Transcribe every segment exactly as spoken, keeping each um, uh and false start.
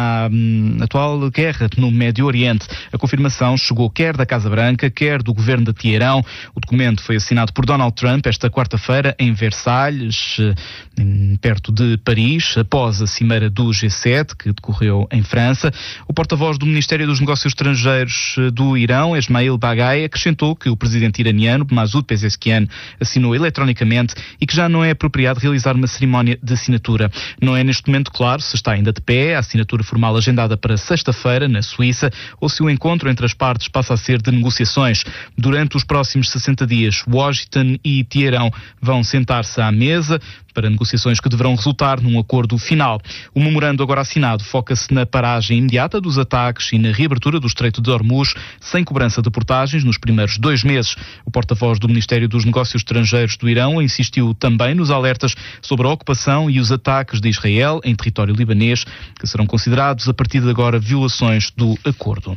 à hum, atual guerra no Médio Oriente. A confirmação chegou quer da Casa Branca, quer do governo de Teherão. O documento foi assinado por Donald Trump esta quarta-feira em Versalhes, perto de Paris, após a cimeira do G sete, que decorreu em França. O porta-voz do Ministério dos Negócios Estrangeiros do Irão, Esmail Baghai, acrescentou que o presidente iraniano, Masoud Pezeshkian, assinou eletronicamente e que já não é apropriado realizar uma cerimónia de assinatura. Não é neste momento claro se está ainda de pé a assinatura formal agendada para sexta-feira, na Suíça, ou se o encontro entre as partes passa a ser de negociações. Durante os próximos sessenta dias, Washington e Teherão vão sentar-se à mesa para negociações que deverão resultar num acordo final. O memorando agora assinado foca-se na paragem imediata dos ataques e na reabertura do Estreito de Hormuz, sem cobrança de portagens nos primeiros dois meses. O porta-voz do Ministério dos Negócios Estrangeiros do Irão insistiu também nos alertas sobre a ocupação e os ataques de Israel em território libanês, que serão considerados a partir de agora violações do acordo.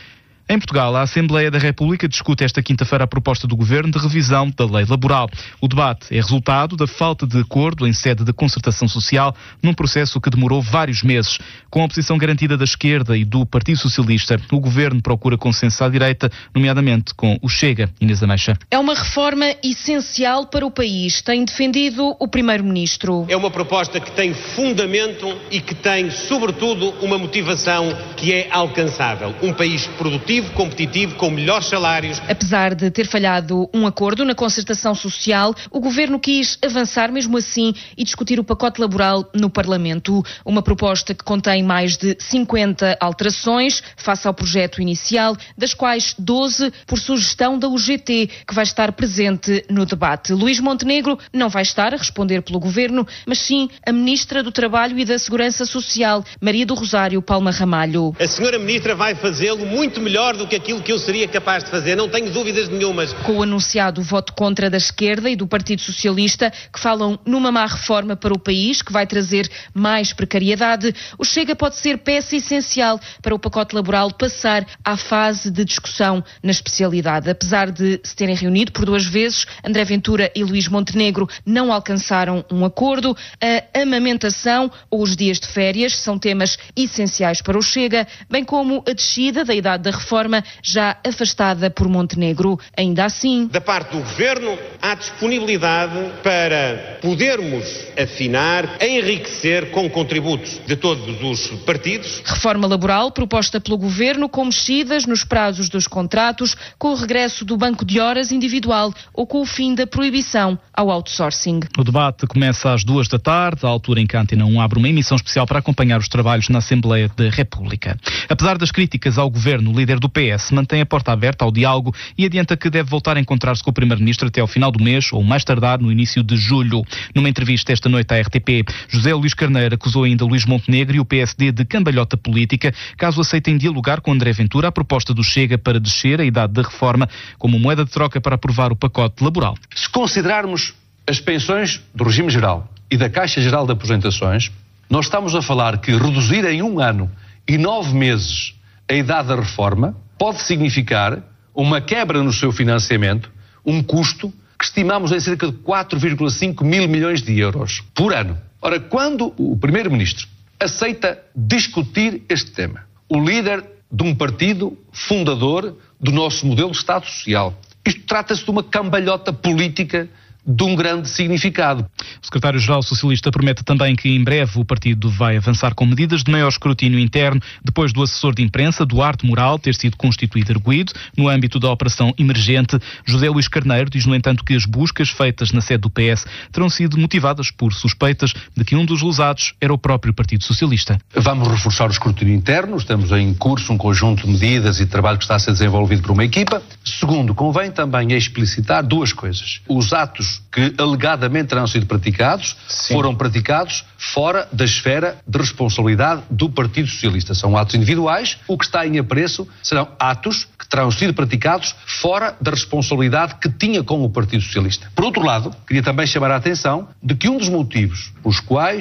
Em Portugal, a Assembleia da República discute esta quinta-feira a proposta do Governo de revisão da lei laboral. O debate é resultado da falta de acordo em sede de concertação social num processo que demorou vários meses. Com a oposição garantida da esquerda e do Partido Socialista, o Governo procura consenso à direita, nomeadamente com o Chega. Inês Ameixa. É uma reforma essencial para o país, tem defendido o Primeiro-Ministro. É uma proposta que tem fundamento e que tem, sobretudo, uma motivação que é alcançável. Um país produtivo, competitivo, com melhores salários. Apesar de ter falhado um acordo na concertação social, o Governo quis avançar mesmo assim e discutir o pacote laboral no Parlamento. Uma proposta que contém mais de cinquenta alterações face ao projeto inicial, das quais doze por sugestão da U G T, que vai estar presente no debate. Luís Montenegro não vai estar a responder pelo Governo, mas sim a Ministra do Trabalho e da Segurança Social, Maria do Rosário Palma Ramalho. A senhora Ministra vai fazê-lo muito melhor do que aquilo que eu seria capaz de fazer, não tenho dúvidas nenhumas. Com o anunciado voto contra da esquerda e do Partido Socialista, que falam numa má reforma para o país, que vai trazer mais precariedade, o Chega pode ser peça essencial para o pacote laboral passar à fase de discussão na especialidade. Apesar de se terem reunido por duas vezes, André Ventura e Luís Montenegro não alcançaram um acordo. A amamentação ou os dias de férias são temas essenciais para o Chega, bem como a descida da idade da reforma, já afastada por Montenegro. Ainda assim, da parte do Governo, há disponibilidade para podermos afinar, enriquecer com contributos de todos os partidos. Reforma laboral proposta pelo Governo com mexidas nos prazos dos contratos, com o regresso do banco de horas individual ou com o fim da proibição ao outsourcing. O debate começa às duas da tarde, à altura em que a Antena um abre uma emissão especial para acompanhar os trabalhos na Assembleia da República. Apesar das críticas ao Governo, o líder do P S mantém a porta aberta ao diálogo e adianta que deve voltar a encontrar-se com o Primeiro-Ministro até ao final do mês ou mais tardar no início de julho. Numa entrevista esta noite à R T P, José Luís Carneiro acusou ainda Luís Montenegro e o P S D de cambalhota política caso aceitem dialogar com André Ventura a proposta do Chega para descer a idade da reforma como moeda de troca para aprovar o pacote laboral. Se considerarmos as pensões do regime geral e da Caixa Geral de Aposentações, nós estamos a falar que reduzir em um ano e nove meses a idade da reforma pode significar uma quebra no seu financiamento, um custo que estimamos em cerca de quatro vírgula cinco mil milhões de euros por ano. Ora, quando o Primeiro-Ministro aceita discutir este tema, o líder de um partido fundador do nosso modelo de Estado Social, isto trata-se de uma cambalhota política de um grande significado. O secretário-geral socialista promete também que em breve o partido vai avançar com medidas de maior escrutínio interno depois do assessor de imprensa, Duarte Moral, ter sido constituído arguido no âmbito da operação emergente. José Luís Carneiro diz, no entanto, que as buscas feitas na sede do P S terão sido motivadas por suspeitas de que um dos lesados era o próprio Partido Socialista. Vamos reforçar o escrutínio interno, estamos em curso um conjunto de medidas e de trabalho que está a ser desenvolvido por uma equipa. Segundo, convém também explicitar duas coisas. Os atos que alegadamente terão sido praticados, Sim. foram praticados fora da esfera de responsabilidade do Partido Socialista. São atos individuais, o que está em apreço serão atos que terão sido praticados fora da responsabilidade que tinha com o Partido Socialista. Por outro lado, queria também chamar a atenção de que um dos motivos pelos quais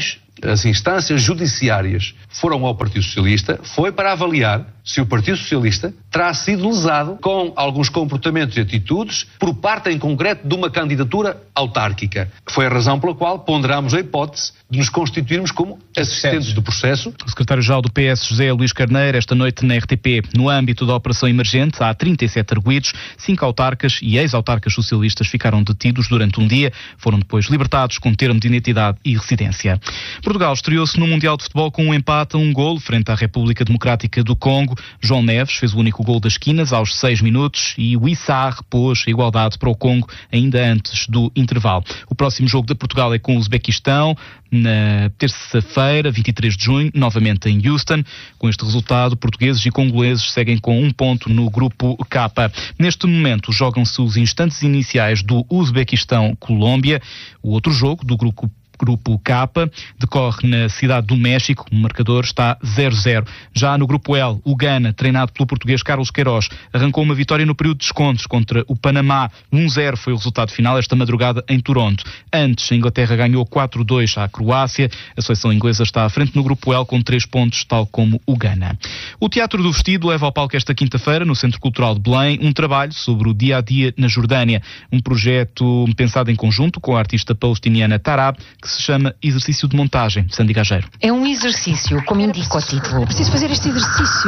as instâncias judiciárias foram ao Partido Socialista foi para avaliar se o Partido Socialista terá sido lesado com alguns comportamentos e atitudes por parte em concreto de uma candidatura autárquica, que foi a razão pela qual ponderámos a hipótese de nos constituirmos como assistentes do processo. O secretário-geral do P S, José Luís Carneiro, esta noite na R T P. No âmbito da operação emergente, há trinta e sete arguidos, cinco autarcas e ex-autarcas socialistas ficaram detidos durante um dia, foram depois libertados com termo de identidade e residência. Portugal estreou-se no Mundial de Futebol com um empate a um golo frente à República Democrática do Congo. João Neves fez o único gol das esquinas aos seis minutos e o Issar pôs a igualdade para o Congo ainda antes do intervalo. O próximo jogo de Portugal é com o Uzbequistão na terça-feira, vinte e três de junho, novamente em Houston. Com este resultado, portugueses e congoleses seguem com um ponto no grupo K. Neste momento jogam-se os instantes iniciais do Uzbequistão-Colômbia. O outro jogo do grupo Grupo K decorre na cidade do México, o marcador está zero a zero. Já no Grupo L, o Ghana, treinado pelo português Carlos Queiroz, arrancou uma vitória no período de descontos contra o Panamá. um a zero foi o resultado final esta madrugada em Toronto. Antes, a Inglaterra ganhou quatro a dois à Croácia. A seleção inglesa está à frente no Grupo L com três pontos, tal como o Ghana. O Teatro do Vestido leva ao palco esta quinta-feira, no Centro Cultural de Belém, um trabalho sobre o dia-a-dia na Jordânia. Um projeto pensado em conjunto com a artista palestiniana Tarab, que se chama Exercício de Montagem. Sandy Gageiro. É um exercício, como indica o título. Preciso fazer este exercício.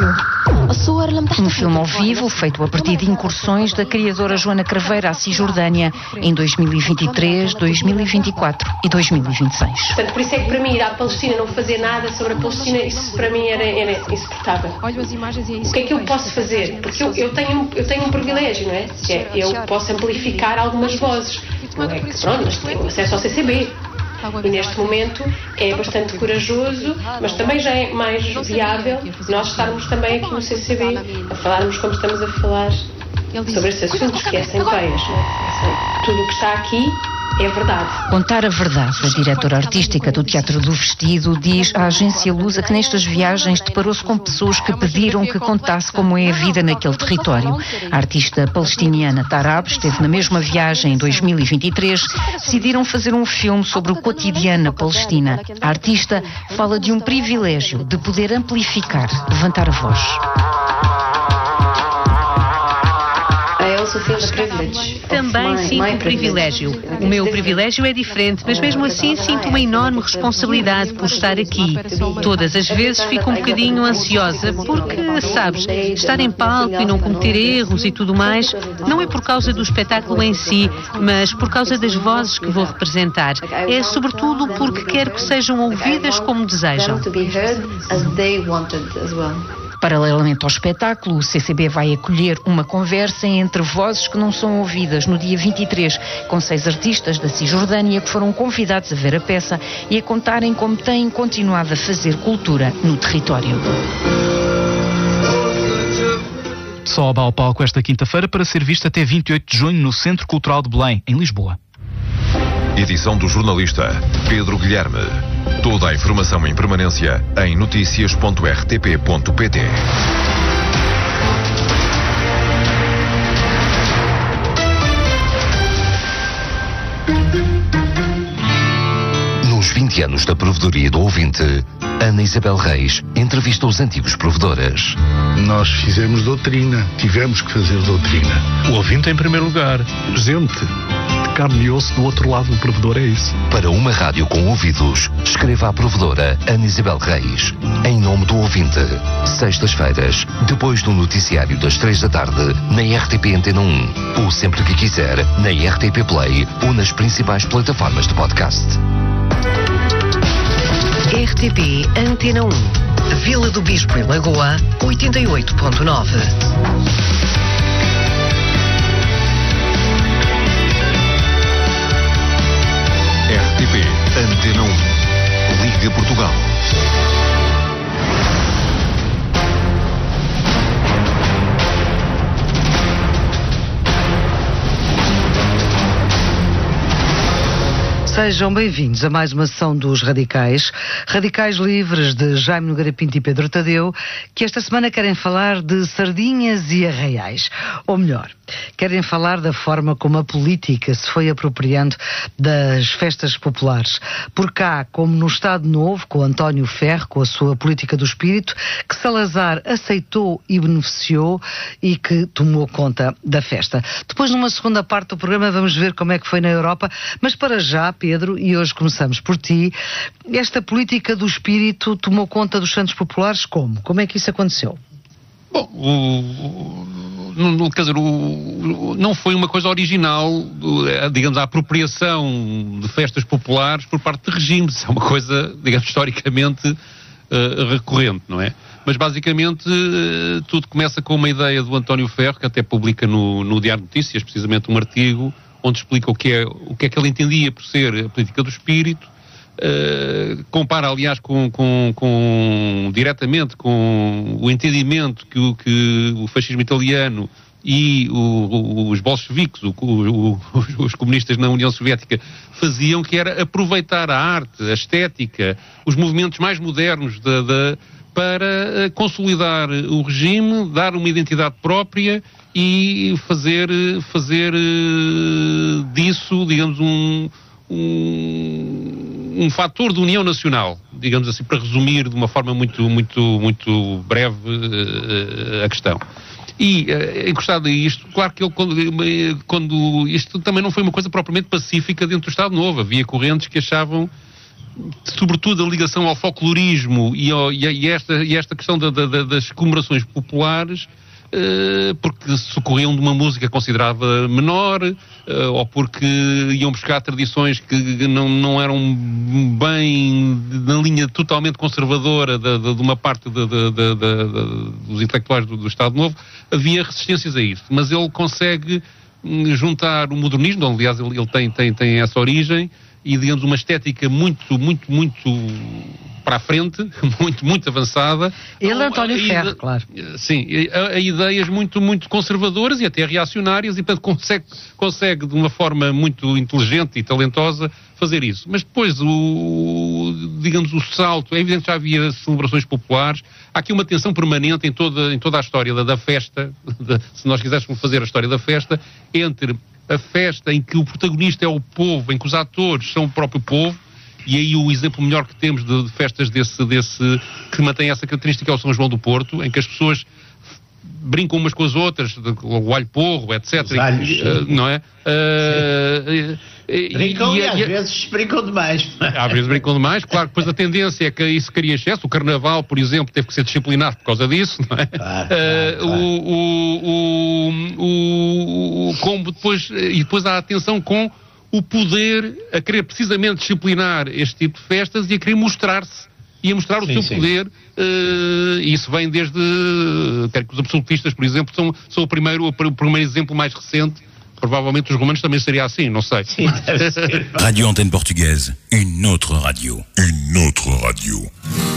Um filme ao vivo, feito a partir de incursões da criadora Joana Craveira à Cisjordânia em dois mil e vinte e três, dois mil e vinte e quatro e dois mil e vinte e seis. Portanto, por isso é que para mim ir à Palestina não fazer nada sobre a Palestina, isso para mim era, era insuportável. Olho as imagens e é isso. O que é que eu posso fazer? Porque eu, eu, tenho, eu tenho um privilégio, não é? Que é eu posso amplificar algumas vozes. Não é que, pronto, mas tenho acesso ao C C B. E neste momento é bastante corajoso, mas também já é mais viável nós estarmos também aqui no C C B a falarmos como estamos a falar sobre esses assuntos, que é sem peias. Tudo o que está aqui é verdade. Contar a verdade. A diretora artística do Teatro do Vestido diz à agência Lusa que nestas viagens deparou-se com pessoas que pediram que contasse como é a vida naquele território. A artista palestiniana Tarab esteve na mesma viagem em dois mil e vinte e três. Decidiram fazer um filme sobre o cotidiano na Palestina. A artista fala de um privilégio de poder amplificar, levantar a voz. Também sinto um privilégio. O meu privilégio é diferente, mas mesmo assim sinto uma enorme responsabilidade por estar aqui. Todas as vezes fico um bocadinho ansiosa porque, sabes, estar em palco e não cometer erros e tudo mais, não é por causa do espetáculo em si, mas por causa das vozes que vou representar. É sobretudo porque quero que sejam ouvidas como desejam. Paralelamente ao espetáculo, o C C B vai acolher uma conversa entre vozes que não são ouvidas no dia vinte e três, com seis artistas da Cisjordânia que foram convidados a ver a peça e a contarem como têm continuado a fazer cultura no território. Sobe ao palco esta quinta-feira para ser vista até vinte e oito de junho no Centro Cultural de Belém, em Lisboa. Edição do jornalista Pedro Guilherme. Toda a informação em permanência em noticias ponto r t p ponto p t. Nos vinte anos da provedoria do ouvinte, Ana Isabel Reis entrevista os antigos provedores. Nós fizemos doutrina, tivemos que fazer doutrina. O ouvinte em primeiro lugar. Gente, de carne e osso do outro lado do provedor, é isso. Para uma rádio com ouvidos, escreva à provedora Ana Isabel Reis. Em nome do ouvinte, sextas-feiras, depois do noticiário das três da tarde, na R T P Antena um, ou sempre que quiser, na R T P Play ou nas principais plataformas de podcast. R T P Antena um, Vila do Bispo e Lagoa, oitenta e oito ponto nove. R T P Antena um, Liga Portugal. Sejam bem-vindos a mais uma sessão dos Radicais. Radicais livres de Jaime Nogueira Pinto e Pedro Tadeu, que esta semana querem falar de sardinhas e arraiais. Ou melhor, querem falar da forma como a política se foi apropriando das festas populares. Por cá, como no Estado Novo, com António Ferro, com a sua política do espírito, que Salazar aceitou e beneficiou e que tomou conta da festa. Depois, numa segunda parte do programa, vamos ver como é que foi na Europa, mas para já, Pedro, e hoje começamos por ti, esta política do espírito tomou conta dos santos populares como? Como é que isso aconteceu? Bom, o, o, quer dizer, o, não foi uma coisa original, digamos, a apropriação de festas populares por parte de regimes. É uma coisa, digamos, historicamente uh, recorrente, não é? Mas basicamente uh, tudo começa com uma ideia do António Ferro, que até publica no, no Diário de Notícias, precisamente um artigo onde explica o que é, o que é que ele entendia por ser a política do espírito. Uh, compara, aliás, com, com, com, diretamente com o entendimento que o, que o fascismo italiano e o, o, os bolcheviques, o, o, os comunistas na União Soviética, faziam, que era aproveitar a arte, a estética, os movimentos mais modernos da, da, para consolidar o regime, dar uma identidade própria e fazer, fazer disso, digamos, um, um, um fator de união nacional, digamos assim, para resumir de uma forma muito, muito, muito breve uh, a questão. E, uh, encostado a isto, claro que ele, quando, quando isto também não foi uma coisa propriamente pacífica dentro do Estado Novo, havia correntes que achavam, sobretudo a ligação ao folclorismo e, ao, e, a, e, esta, e esta questão da, da, das comemorações populares, Uh, porque socorriam de uma música considerada menor, uh, ou porque iam buscar tradições que não, não eram bem na linha totalmente conservadora de, de, de uma parte de, de, de, de, dos intelectuais do, do Estado Novo. Havia resistências a isso, mas ele consegue juntar o modernismo, onde, aliás, ele, ele tem, tem, tem essa origem, e, digamos, uma estética muito, muito, muito para a frente, muito, muito avançada. Ele é António Ferro, claro. Sim, a, a ideias muito, muito conservadoras e até reacionárias, e, portanto, consegue, consegue de uma forma muito inteligente e talentosa fazer isso. Mas depois, o, digamos, o salto, é evidente que já havia celebrações populares, há aqui uma tensão permanente em toda, em toda a história da, da festa, de, se nós quiséssemos fazer a história da festa, entre a festa em que o protagonista é o povo, em que os atores são o próprio povo, e aí o exemplo melhor que temos de, de festas desse, desse, que mantém essa característica é o São João do Porto, em que as pessoas brincam umas com as outras, de, o alho porro, etcétera. E, uh, não é? Uh, brincam e, e, e às e, vezes brincam demais. Às vezes brincam demais, claro que depois a tendência é que isso cria excesso. O Carnaval, por exemplo, teve que ser disciplinado por causa disso, não é? Claro, claro, claro. Uh, o, o, o, o, como depois, e depois há a atenção com o poder a querer precisamente disciplinar este tipo de festas e a querer mostrar-se e a mostrar o sim, seu sim. poder, uh, e isso vem desde, uh, quero que os absolutistas, por exemplo, são, são o, primeiro, o primeiro exemplo mais recente. Provavelmente os romanos também seria assim, não sei. Sim, Radio Antenne Portugaise, une autre radio. Une autre radio.